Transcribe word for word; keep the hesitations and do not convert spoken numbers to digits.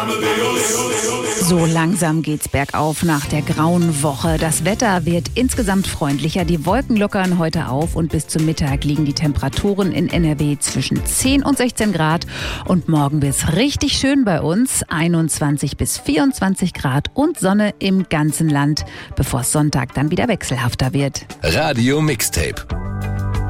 So langsam geht's bergauf nach der grauen Woche. Das Wetter wird insgesamt freundlicher. Die Wolken lockern heute auf und bis zum Mittag liegen die Temperaturen in N R W zwischen zehn und sechzehn Grad. Und morgen wird's richtig schön bei uns. einundzwanzig bis vierundzwanzig Grad und Sonne im ganzen Land, bevor es Sonntag dann wieder wechselhafter wird. Radio Mixtape.